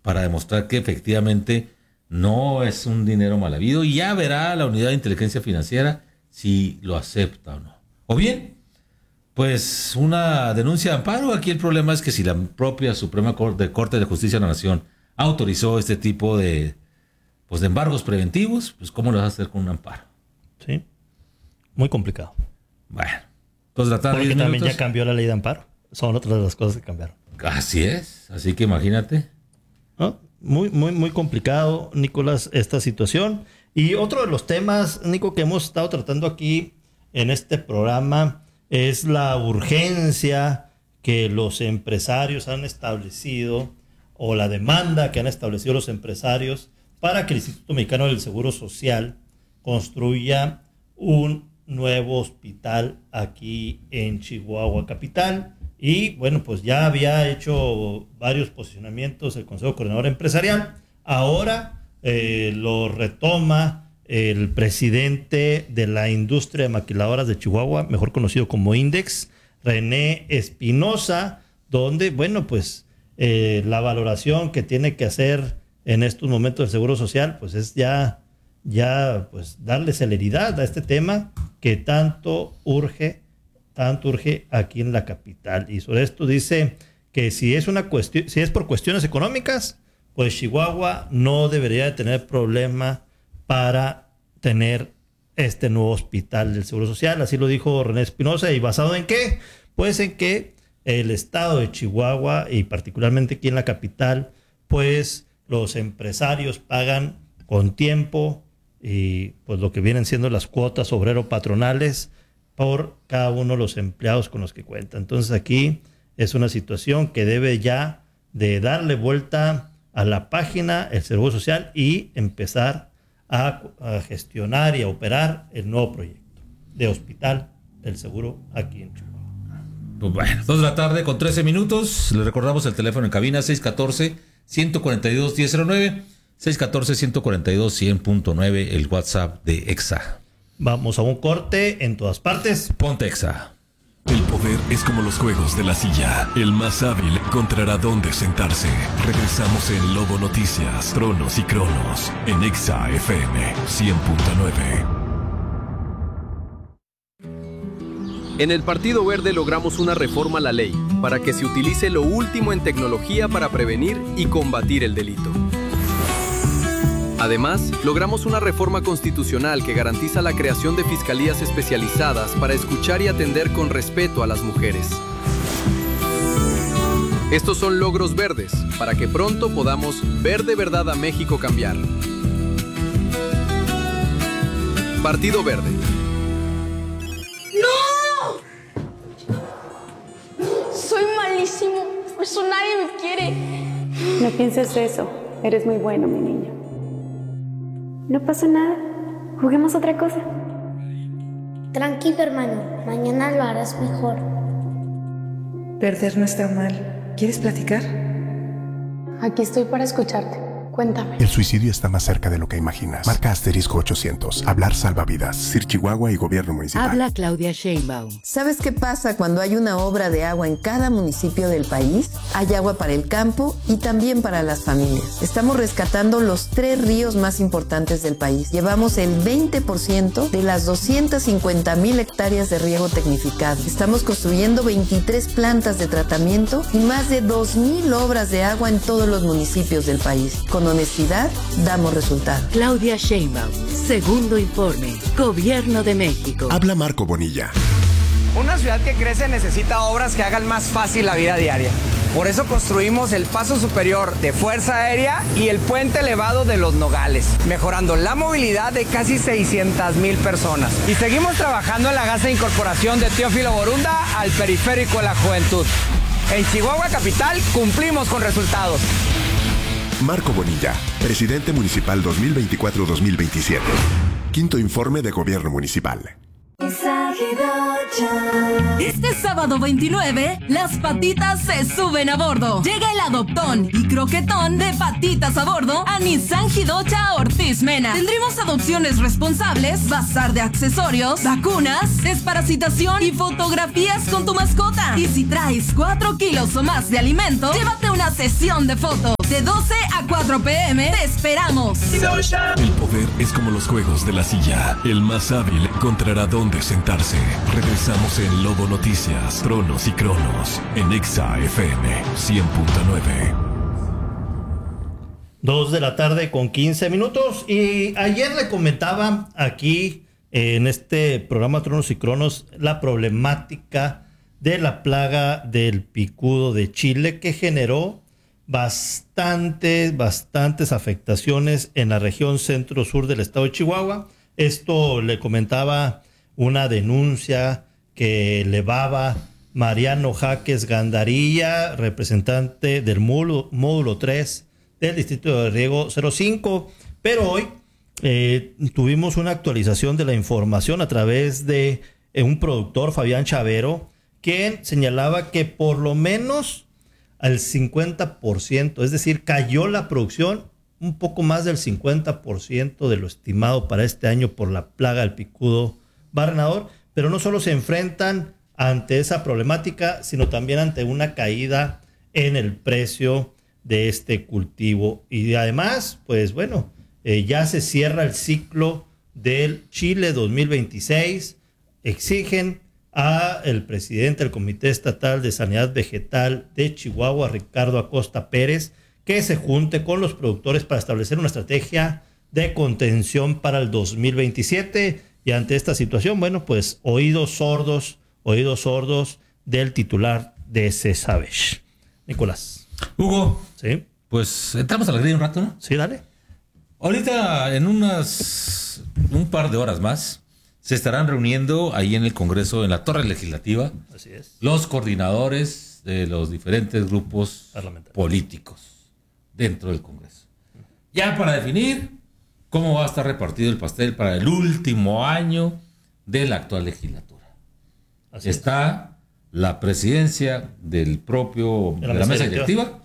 para demostrar que efectivamente no es un dinero mal habido, y ya verá la unidad de inteligencia financiera si lo acepta o no. O bien, pues una denuncia de amparo. Aquí el problema es que si la propia Suprema Corte de Justicia de la Nación autorizó este tipo de embargos preventivos, pues ¿cómo lo vas a hacer con un amparo? Sí, muy complicado. Bueno, entonces la tarde. Porque también ya cambió la ley de amparo. Son otras de las cosas que cambiaron. Así es, así que imagínate. ¿No? Muy complicado, Nicolás, esta situación. Y otro de los temas, Nico, que hemos estado tratando aquí en este programa es la urgencia que los empresarios han establecido, o la demanda que han establecido los empresarios para que el Instituto Mexicano del Seguro Social construya un nuevo hospital aquí en Chihuahua capital. Y bueno, pues ya había hecho varios posicionamientos el Consejo Coordinador Empresarial. Ahora lo retoma el presidente de la industria de maquiladoras de Chihuahua, mejor conocido como INDEX, René Espinosa, donde, bueno, pues la valoración que tiene que hacer en estos momentos el Seguro Social, pues es ya pues darle celeridad a este tema que tanto urge aquí en la capital. Y sobre esto dice que si es por cuestiones económicas, pues Chihuahua no debería de tener problema para tener este nuevo hospital del Seguro Social. Así lo dijo René Espinosa. ¿Y basado en qué? Pues en que el estado de Chihuahua, y particularmente aquí en la capital, pues los empresarios pagan con tiempo y pues lo que vienen siendo las cuotas obrero-patronales por cada uno de los empleados con los que cuenta. Entonces aquí es una situación que debe ya de darle vuelta a la página el Seguro Social y empezar a gestionar y a operar el nuevo proyecto de hospital del seguro aquí en Chihuahua. Pues bueno, 2 de la tarde con 13 minutos. Le recordamos el teléfono en cabina 614-142-1009, 614-142-100.9, el WhatsApp de EXA. Vamos a un corte en todas partes. Ponte EXA. El poder es como los juegos de la silla. El más hábil encontrará dónde sentarse. Regresamos en Lobo Noticias, Tronos y Cronos, en EXA FM 100.9. En el Partido Verde logramos una reforma a la ley para que se utilice lo último en tecnología para prevenir y combatir el delito. Además, logramos una reforma constitucional que garantiza la creación de fiscalías especializadas para escuchar y atender con respeto a las mujeres. Estos son logros verdes, para que pronto podamos ver de verdad a México cambiar. Partido Verde. ¡No! Soy malísimo, por eso nadie me quiere. No pienses eso, eres muy bueno, mi niño. No pasa nada. Juguemos otra cosa. Tranquilo, hermano. Mañana lo harás mejor. Perder no está mal. ¿Quieres platicar? Aquí estoy para escucharte. Cuéntame. El suicidio está más cerca de lo que imaginas. Marca *800. Hablar salva vidas. CIR Chihuahua y Gobierno Municipal. Habla Claudia Sheinbaum. ¿Sabes qué pasa cuando hay una obra de agua en cada municipio del país? Hay agua para el campo y también para las familias. Estamos rescatando los 3 ríos más importantes del país. Llevamos el 20% de las 250,000 hectáreas de riego tecnificado. Estamos construyendo 23 plantas de tratamiento y más de 2,000 obras de agua en todos los municipios del país. Con honestidad, damos resultados. Claudia Sheinbaum, segundo informe, Gobierno de México. Habla Marco Bonilla. Una ciudad que crece necesita obras que hagan más fácil la vida diaria. Por eso construimos el paso superior de Fuerza Aérea y el puente elevado de Los Nogales, mejorando la movilidad de casi 600,000 personas. Y seguimos trabajando en la gasa de incorporación de Teófilo Borunda al periférico de la juventud. En Chihuahua Capital cumplimos con resultados. Marco Bonilla, presidente municipal 2024-2027. Quinto informe de Gobierno Municipal. Este sábado 29, las patitas se suben a bordo. Llega el adoptón y croquetón de patitas a bordo a Nissan Jidocha Ortiz Mena. Tendremos adopciones responsables, bazar de accesorios, vacunas, desparasitación y fotografías con tu mascota. Y si traes 4 kilos o más de alimento, llévate una sesión de fotos. De 12 a 4 p.m. ¡te esperamos! El poder es como los juegos de la silla. El más hábil encontrará dónde sentarse. Regresamos en Lobo Noticias, Tronos y Cronos, en Exa FM 100.9. 2 de la tarde con 15 minutos. Y ayer le comentaba aquí en este programa Tronos y Cronos la problemática de la plaga del picudo de Chile, que generó bastantes afectaciones en la región centro-sur del estado de Chihuahua. Esto le comentaba una denuncia que elevaba Mariano Jaques Gandarilla, representante del módulo 3 del Distrito de Riego 05. Pero hoy tuvimos una actualización de la información a través de un productor, Fabián Chavero, quien señalaba que por lo menos al 50%, es decir, cayó la producción un poco más del 50% de lo estimado para este año por la plaga del picudo barrenador, pero no solo se enfrentan ante esa problemática, sino también ante una caída en el precio de este cultivo. Y además, pues bueno, ya se cierra el ciclo del Chile 2026, exigen a el presidente del Comité Estatal de Sanidad Vegetal de Chihuahua, Ricardo Acosta Pérez, que se junte con los productores para establecer una estrategia de contención para el 2027. Y ante esta situación, bueno, pues oídos sordos del titular de CESAVESH. Nicolás. Hugo. Sí. Pues entramos a la grilla un rato, ¿no? Sí, dale. Ahorita, en un par de horas más, se estarán reuniendo ahí en el Congreso, en la Torre Legislativa, así es, los coordinadores de los diferentes grupos políticos dentro del Congreso. Ya para definir cómo va a estar repartido el pastel para el último año de la actual legislatura. Así está la presidencia del propio de la mesa directiva,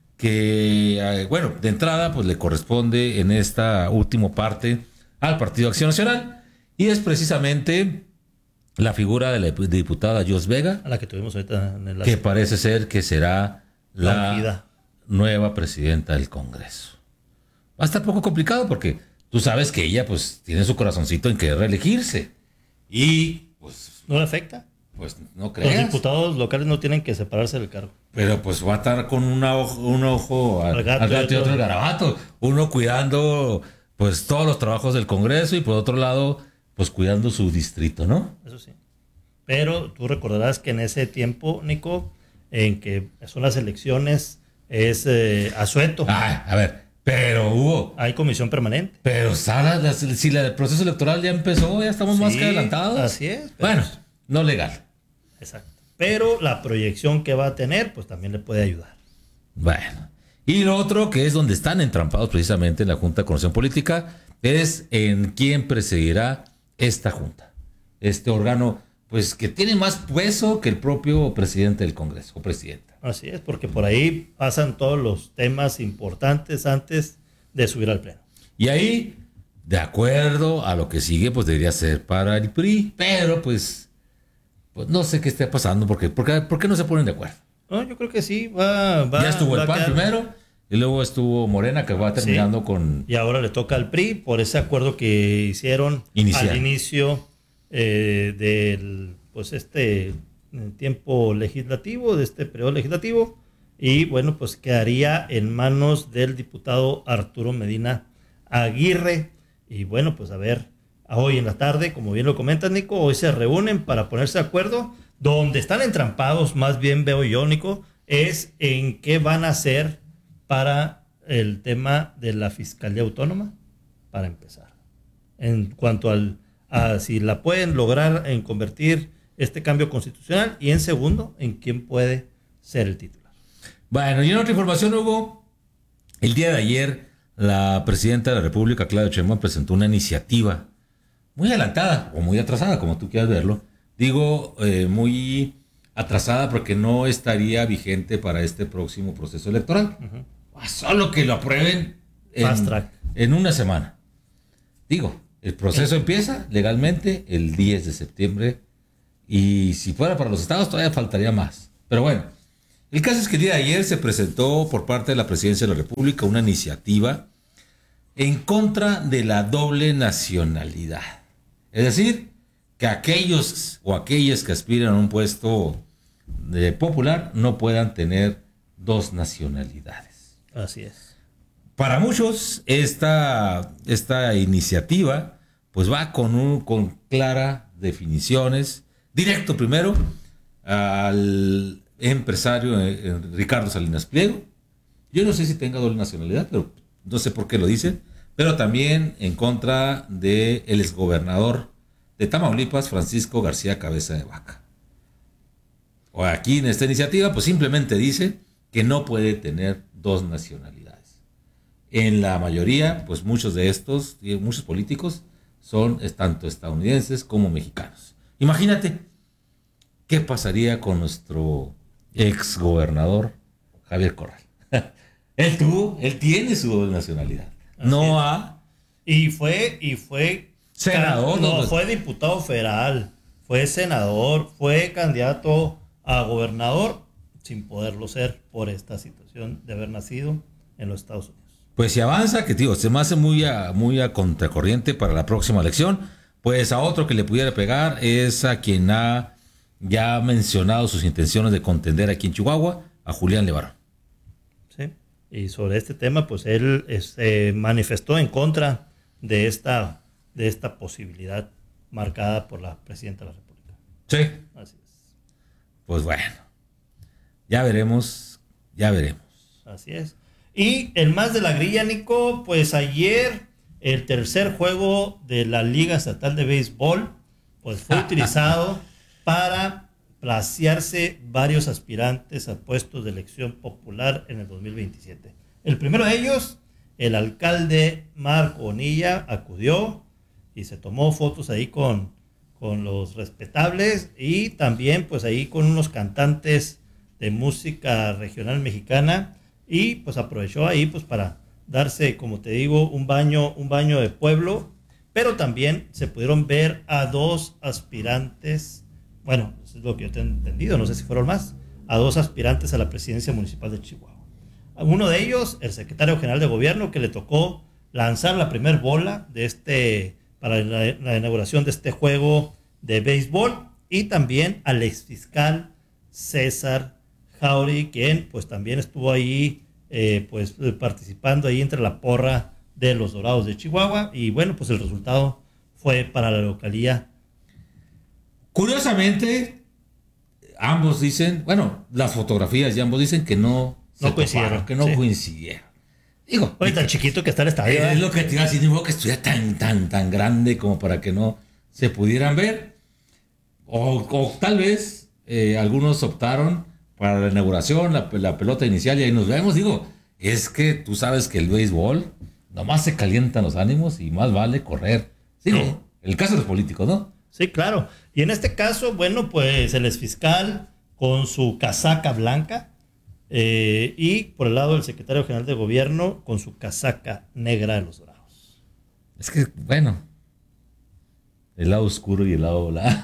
que, bueno, de entrada, pues le corresponde en esta última parte al Partido Acción Nacional. Y es precisamente la figura de la diputada Jos Vega, a la que tuvimos ahorita en el que parece ser que será la nueva presidenta del Congreso. Va a estar poco complicado porque tú sabes que ella pues tiene su corazoncito en querer reelegirse. Y pues... ¿No le afecta? Pues no creas. Los diputados locales no tienen que separarse del cargo. Pero pues va a estar con un ojo al gato y otro al garabato. Uno cuidando pues todos los trabajos del Congreso y por otro lado... pues cuidando su distrito, ¿no? Eso sí. Pero tú recordarás que en ese tiempo, Nico, en que son las elecciones, es asueto. A ver, pero Hugo... hay comisión permanente. Pero Sara, si el proceso electoral ya empezó, ya estamos más que adelantados. Así es. Bueno, no legal. Exacto. Pero la proyección que va a tener, pues también le puede ayudar. Bueno. Y lo otro, que es donde están entrampados precisamente en la Junta de Coordinación Política, es en quién presidirá esta junta, este órgano, pues que tiene más peso que el propio presidente del Congreso o presidenta. Así es, porque por ahí pasan todos los temas importantes antes de subir al pleno. Y ahí, de acuerdo a lo que sigue, pues debería ser para el PRI, pero pues no sé qué esté pasando, ¿por qué no se ponen de acuerdo? No, yo creo que sí, va ya estuvo el PAN primero. Y luego estuvo Morena, que va terminando con... Y ahora le toca al PRI por ese acuerdo que hicieron al inicio del tiempo legislativo, de este periodo legislativo. Y bueno, pues quedaría en manos del diputado Arturo Medina Aguirre. Y bueno, pues a ver, hoy en la tarde, como bien lo comentas, Nico, hoy se reúnen para ponerse de acuerdo. Donde están entrampados, más bien veo yo, Nico, es en qué van a hacer para el tema de la Fiscalía Autónoma, para empezar. En cuanto a si la pueden lograr en convertir este cambio constitucional, y en segundo, en quién puede ser el titular. Bueno, y en otra información, Hugo, el día de ayer la presidenta de la República, Claudia Sheinbaum, presentó una iniciativa muy adelantada o muy atrasada, como tú quieras verlo. Digo, muy atrasada porque no estaría vigente para este próximo proceso electoral. Solo que lo aprueben en una semana. Digo, el proceso empieza legalmente el 10 de septiembre y si fuera para los estados todavía faltaría más. Pero bueno, El caso es que el día de ayer se presentó por parte de la Presidencia de la República una iniciativa en contra de la doble nacionalidad. Es decir, que aquellos o aquellas que aspiran a un puesto popular no puedan tener dos nacionalidades. Así es. Para muchos, esta iniciativa pues va con claras definiciones. Directo primero al empresario Ricardo Salinas Pliego. Yo no sé si tenga doble nacionalidad, pero no sé por qué lo dice. Pero también en contra del exgobernador de Tamaulipas, Francisco García Cabeza de Vaca. O aquí en esta iniciativa, pues simplemente dice que no puede tener dos nacionalidades. En la mayoría, pues muchos políticos son tanto estadounidenses como mexicanos. Imagínate qué pasaría con nuestro exgobernador Javier Corral. Él tiene su doble nacionalidad. Y fue senador. Fue diputado federal, fue senador, fue candidato a gobernador sin poderlo ser por esta situación de haber nacido en los Estados Unidos. Pues si avanza, que digo, se me hace muy a contracorriente para la próxima elección, pues a otro que le pudiera pegar es a quien ha ya mencionado sus intenciones de contender aquí en Chihuahua, a Julián Levarón. Sí, y sobre este tema, pues él manifestó en contra de esta posibilidad marcada por la presidenta de la República. Sí. Así es. Pues bueno, ya veremos. Así es. Y el más de la grilla, Nico, pues ayer el tercer juego de la Liga Estatal de Béisbol pues fue utilizado para placearse varios aspirantes a puestos de elección popular en el 2027. El primero de ellos, el alcalde Marco Bonilla, acudió y se tomó fotos ahí con los respetables y también pues ahí con unos cantantes de música regional mexicana y pues aprovechó ahí pues para darse, como te digo, un baño de pueblo, pero también se pudieron ver a dos aspirantes, bueno, eso es lo que yo tengo entendido, no sé si fueron más, a dos aspirantes a la presidencia municipal de Chihuahua. Uno de ellos, el secretario general de gobierno, que le tocó lanzar la primer bola para la inauguración de este juego de béisbol, y también al exfiscal César Jauregui, quien pues también estuvo ahí participando ahí entre la porra de los Dorados de Chihuahua, y bueno, pues el resultado fue para la localía. Curiosamente, ambos dicen, bueno, las fotografías ya ambos dicen que no coincidieron. Digo, oye, tan chiquito que está el estadio. Es lo que te iba a decir, digo, que estuviera tan grande como para que no se pudieran ver. O tal vez algunos optaron para la inauguración, la pelota inicial, y ahí nos vemos. Digo, es que tú sabes que el béisbol nomás se calientan los ánimos y más vale correr. Digo, el caso de los políticos, ¿no? Sí, claro. Y en este caso, bueno, pues el exfiscal con su casaca blanca y por el lado del secretario general de gobierno con su casaca negra de los Dorados. Es que, bueno, el lado oscuro y el lado blanco.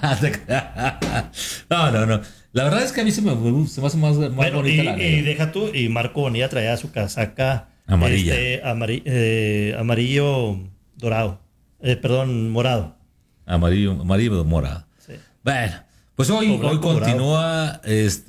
No. La verdad es que a mí se me hace más bueno, bonita la negra. Y deja tú, y Marco Bonilla traía su casaca amarilla. Amarillo dorado. Morado. Amarillo morado. Sí. Bueno, pues hoy continúa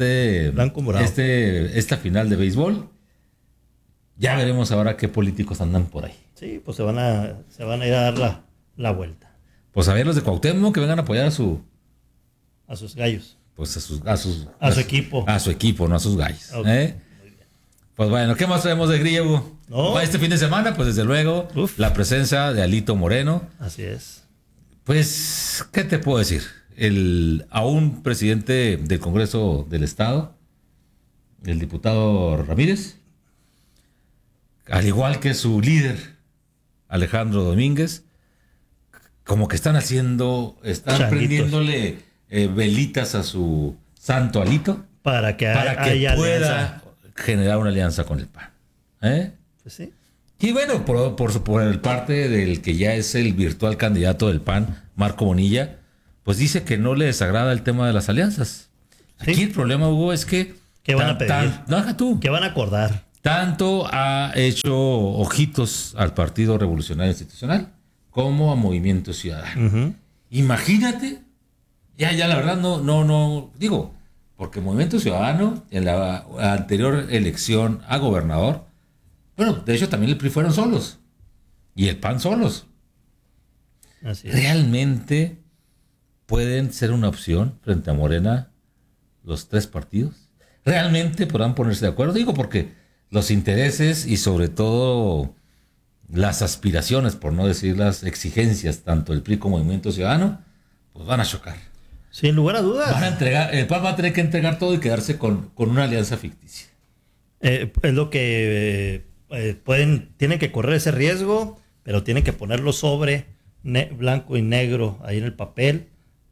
esta final de béisbol. Ya veremos ahora qué políticos andan por ahí. Sí, pues se van a ir a dar la vuelta. Pues a ver los de Cuauhtémoc que vengan a apoyar a sus gallos. Pues a su equipo. A su equipo, no a sus gallos. Okay. Pues bueno, ¿qué más traemos de griego? No. Este fin de semana, pues desde luego, la presencia de Alito Moreno. Así es. Pues, ¿qué te puedo decir? A un presidente del Congreso del Estado, el diputado Ramírez, al igual que su líder, Alejandro Domínguez, como que están prendiéndole velitas a su santo Alito para que pueda generar una alianza con el PAN. Pues sí. Y bueno, por el parte del que ya es el virtual candidato del PAN, Marco Bonilla, pues dice que no le desagrada el tema de las alianzas. Aquí el problema, Hugo, es que ¿Qué van a pedir? No, deja tú. ¿Qué van a acordar? Tanto ha hecho ojitos al Partido Revolucionario Institucional como a Movimiento Ciudadano. Imagínate, ya la verdad no digo, porque Movimiento Ciudadano en la anterior elección a gobernador, bueno, de hecho también el PRI fueron solos y el PAN solos. Así es. ¿Realmente pueden ser una opción frente a Morena los tres partidos? ¿Realmente podrán ponerse de acuerdo? Digo, porque los intereses y sobre todo las aspiraciones, por no decir las exigencias, tanto del PRI como del Movimiento Ciudadano, pues van a chocar. Sin lugar a dudas. El PAN va a tener que entregar todo y quedarse con una alianza ficticia. Es lo que tienen que correr ese riesgo, pero tienen que ponerlo sobre blanco y negro ahí en el papel,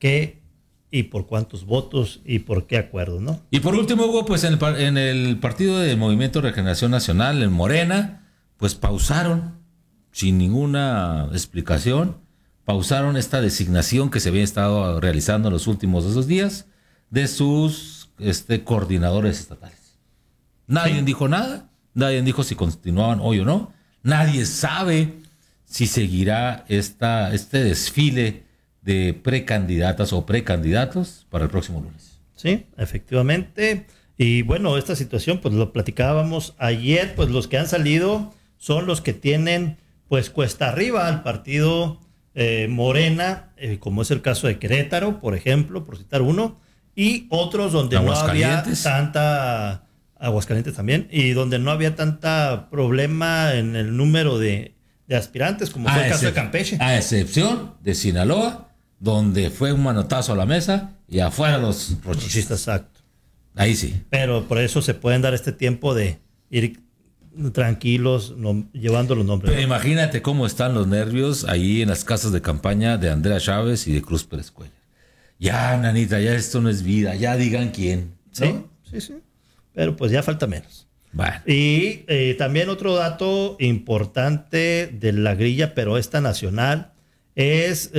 y por cuántos votos y por qué acuerdos, ¿no? Y por último, Hugo, pues en el partido del Movimiento de Regeneración Nacional, en Morena, pues pausaron, sin ninguna explicación, pausaron esta designación que se había estado realizando en los últimos 2 días de sus coordinadores estatales. Nadie dijo nada, nadie dijo si continuaban hoy o no, nadie sabe si seguirá este desfile de precandidatas o precandidatos para el próximo lunes. Sí, efectivamente. Y bueno, esta situación, pues lo platicábamos ayer, pues los que han salido son los que tienen, pues cuesta arriba al partido Morena, como es el caso de Querétaro, por ejemplo, por citar uno, y otros donde no había tanta, Aguascalientes también, y donde no había tanta problema en el número de aspirantes, como fue el caso de Campeche. A excepción de Sinaloa, donde fue un manotazo a la mesa y afuera los rochistas. Exacto. Ahí sí. Pero por eso se pueden dar este tiempo de ir tranquilos, llevando los nombres. Pero imagínate cómo están los nervios ahí en las casas de campaña de Andrea Chávez y de Cruz Pérez Cuellar. Ya, nanita, ya esto no es vida, ya digan quién, ¿no? Sí. Pero pues ya falta menos. Bueno. Y también otro dato importante de la grilla, pero esta nacional, es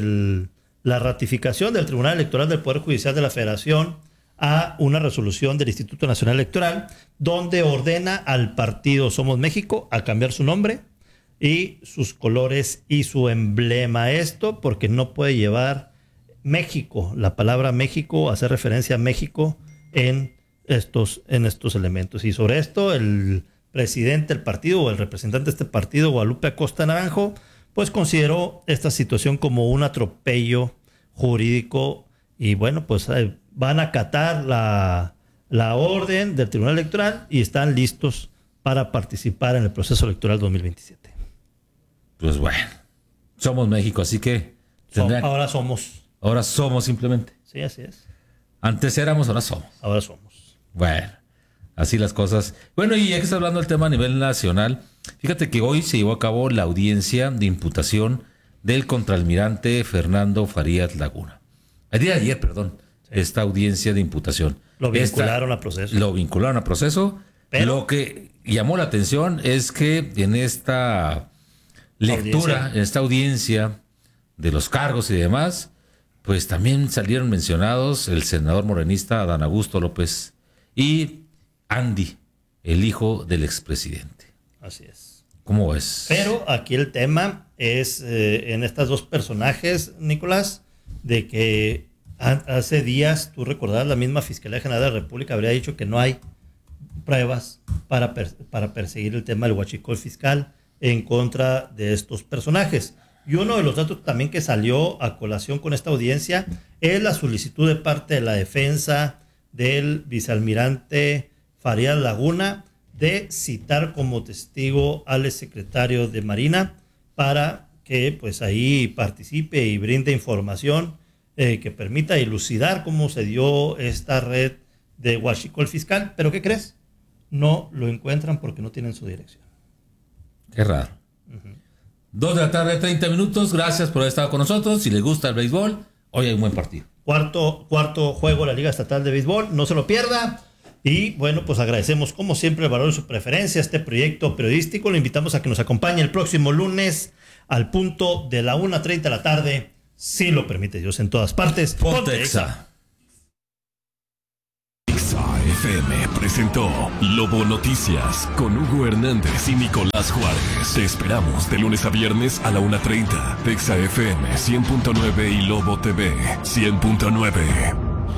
la ratificación del Tribunal Electoral del Poder Judicial de la Federación a una resolución del Instituto Nacional Electoral donde ordena al partido Somos México a cambiar su nombre y sus colores y su emblema. Esto porque no puede llevar México, la palabra México, hacer referencia a México en estos elementos. Y sobre esto, el presidente del partido o el representante de este partido, Guadalupe Acosta Naranjo, pues consideró esta situación como un atropello jurídico y bueno, pues van a acatar la orden del Tribunal Electoral y están listos para participar en el proceso electoral 2027. Pues bueno, somos México, así que... Ahora somos. Ahora somos simplemente. Sí, así es. Antes éramos, ahora somos. Ahora somos. Bueno, así las cosas. Bueno, y ya que está hablando del tema a nivel nacional, fíjate que hoy se llevó a cabo la audiencia de imputación del contraalmirante Fernando Farías Laguna. El día de ayer, perdón, esta audiencia de imputación. Lo vincularon a proceso. Lo vincularon a proceso. Pero lo que llamó la atención es que en esta lectura, en esta audiencia de los cargos y demás, pues también salieron mencionados el senador morenista Adán Augusto López y Andy, el hijo del expresidente. Así es. ¿Cómo ves? Pero aquí el tema es en estos dos personajes, Nicolás, de que hace días, tú recordarás, la misma Fiscalía General de la República habría dicho que no hay pruebas para perseguir el tema del huachicol fiscal en contra de estos personajes. Y uno de los datos también que salió a colación con esta audiencia es la solicitud de parte de la defensa del vicealmirante Farías Laguna de citar como testigo al exsecretario de Marina para que pues ahí participe y brinde información que permita dilucidar cómo se dio esta red de huachicol fiscal. ¿Pero qué crees? No lo encuentran porque no tienen su dirección. Qué raro. 2 de la tarde, 30 minutos. Gracias por haber estado con nosotros. Si les gusta el béisbol, hoy hay un buen partido. Cuarto juego de la Liga Estatal de Béisbol. No se lo pierda. Y bueno, pues agradecemos como siempre el valor de su preferencia a este proyecto periodístico. Le invitamos a que nos acompañe el próximo lunes al punto de la 1:30 de la tarde. Si lo permite Dios, en todas partes. Ponte Exa. Exa FM presentó Lobo Noticias con Hugo Hernández y Nicolás Juárez. Te esperamos de lunes a viernes a la 1:30 de Exa FM 100.9 y Lobo TV 100.9.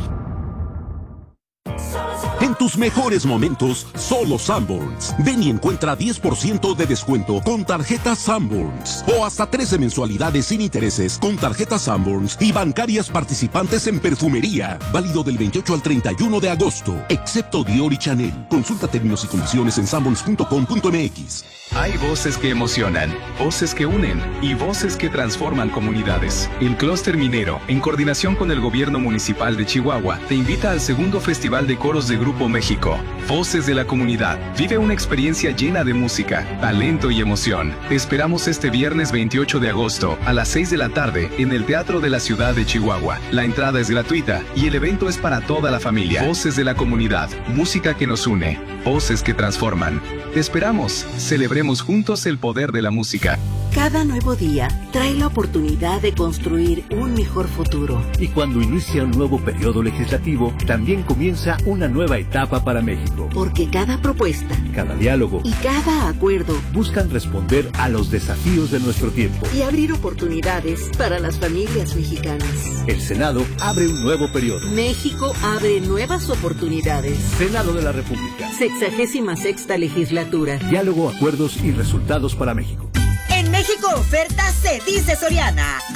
En tus mejores momentos, solo Sanborns. Ven y encuentra 10% de descuento con tarjeta Sanborns. O hasta 13 mensualidades sin intereses con tarjeta Sanborns y bancarias participantes en perfumería. Válido del 28 al 31 de agosto. Excepto Dior y Chanel. Consulta términos y condiciones en sanborns.com.mx. Hay voces que emocionan, voces que unen y voces que transforman comunidades. El Clúster Minero, en coordinación con el Gobierno Municipal de Chihuahua, te invita al segundo Festival de Coros de Grupo México. Voces de la Comunidad. Vive una experiencia llena de música, talento y emoción. Te esperamos este viernes 28 de agosto a las 6 de la tarde en el Teatro de la Ciudad de Chihuahua. La entrada es gratuita y el evento es para toda la familia. Voces de la Comunidad. Música que nos une. Voces que transforman. Te esperamos. Celebremos juntos el poder de la música. Cada nuevo día trae la oportunidad de construir un mejor futuro. Y cuando inicia un nuevo periodo legislativo, también comienza una nueva etapa para México. Porque cada propuesta, cada diálogo y cada acuerdo buscan responder a los desafíos de nuestro tiempo y abrir oportunidades para las familias mexicanas. El Senado abre un nuevo periodo. México abre nuevas oportunidades. Senado de la República. 66ª legislatura. Diálogo, acuerdos y resultados para México. En México oferta se dice Soriana.